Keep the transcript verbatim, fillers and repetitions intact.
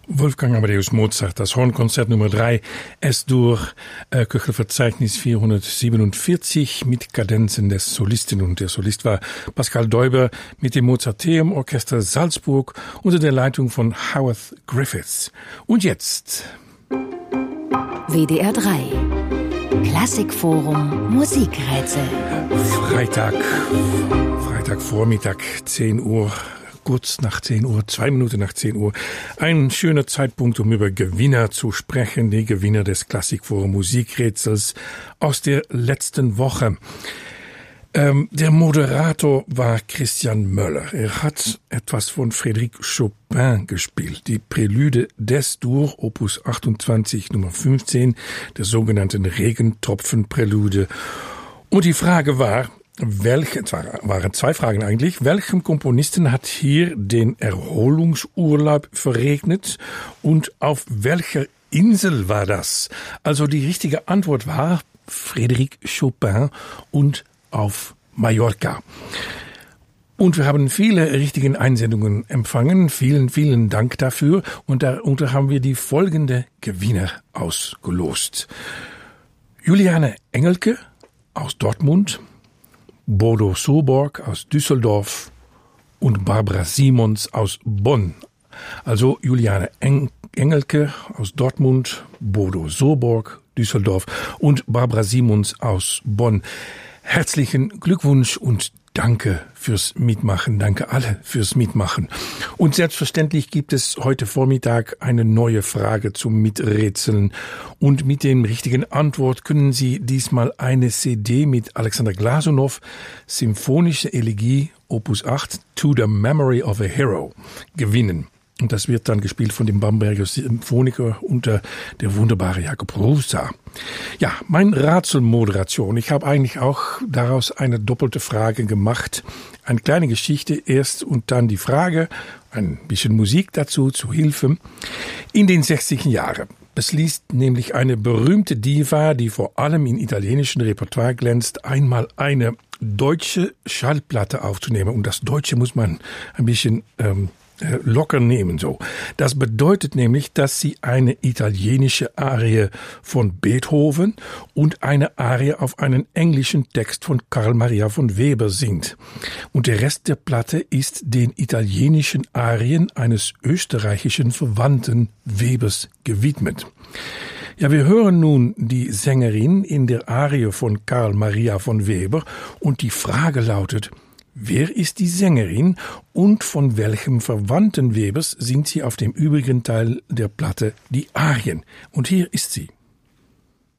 Wolfgang Amadeus Mozart, das Hornkonzert Nummer drei, S-Dur, äh, Köchelverzeichnis vierhundertsiebenundvierzig mit Kadenzen des Solisten. Und der Solist war Pascal Deuber mit dem Mozarteum Orchester Salzburg unter der Leitung von Howard Griffiths. Und jetzt W D R drei Klassikforum Musikrätsel. Freitag, Freitagvormittag, zehn Uhr. Kurz nach zehn Uhr, zwei Minuten nach zehn Uhr. Ein schöner Zeitpunkt, um über Gewinner zu sprechen, die Gewinner des Klassikforum Musikrätsels aus der letzten Woche. Ähm, der Moderator war Christian Möller. Er hat etwas von Frédéric Chopin gespielt. Die Prälude d'Es-Dur, Opus achtundzwanzig, Nummer fünfzehn, der sogenannten Regentropfen-Prälude. Und die Frage war, Welche, es waren zwei Fragen eigentlich. Welchem Komponisten hat hier den Erholungsurlaub verregnet und auf welcher Insel war das? Also die richtige Antwort war Frédéric Chopin und auf Mallorca. Und wir haben viele richtigen Einsendungen empfangen. Vielen, vielen Dank dafür. Und darunter haben wir die folgende Gewinner ausgelost. Juliane Engelke aus Dortmund, Bodo Soborg aus Düsseldorf und Barbara Simons aus Bonn. Also Juliane Eng- Engelke aus Dortmund, Bodo Soborg, Düsseldorf und Barbara Simons aus Bonn. Herzlichen Glückwunsch und danke fürs Mitmachen. Danke alle fürs Mitmachen. Und selbstverständlich gibt es heute Vormittag eine neue Frage zum Miträtseln. Und mit dem richtigen Antwort können Sie diesmal eine C D mit Alexander Glasunow, Symphonische Elegie, Opus acht, To the Memory of a Hero, gewinnen. Und das wird dann gespielt von dem Bamberger Symphoniker unter der wunderbare Jakob Rusa. Ja, mein Rätselmoderation. Ich habe eigentlich auch daraus eine doppelte Frage gemacht. Eine kleine Geschichte erst und dann die Frage. Ein bisschen Musik dazu, zu Hilfe. In den sechziger Jahren beschließt nämlich eine berühmte Diva, die vor allem in italienischen Repertoire glänzt, einmal eine deutsche Schallplatte aufzunehmen. Und das Deutsche muss man ein bisschen ähm, locker nehmen, so. Das bedeutet nämlich, dass sie eine italienische Arie von Beethoven und eine Arie auf einen englischen Text von Carl Maria von Weber singt. Und der Rest der Platte ist den italienischen Arien eines österreichischen Verwandten Webers gewidmet. Ja, wir hören nun die Sängerin in der Arie von Carl Maria von Weber und die Frage lautet: Wer ist die Sängerin und von welchem Verwandten Webers sind sie auf dem übrigen Teil der Platte die Arien? Und hier ist sie.